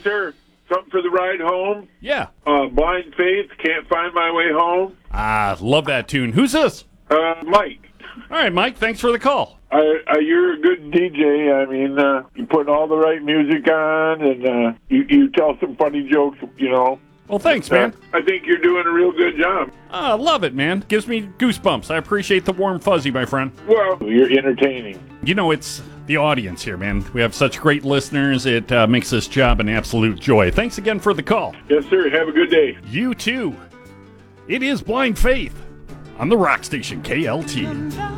sir. Something for the ride home. Yeah. Blind Faith, Can't Find My Way Home. Love that tune. Who's this? Mike. All right, Mike, thanks for the call. You're a good DJ. I mean, you put all the right music on, and you tell some funny jokes, you know. Well, thanks, man. I think you're doing a real good job. Love it, man. Gives me goosebumps. I appreciate the warm fuzzy, my friend. Well, you're entertaining. You know, it's the audience here, man. We have such great listeners. It makes this job an absolute joy. Thanks again for the call. Yes, sir. Have a good day. You too. It is Blind Faith on the rock station KLT.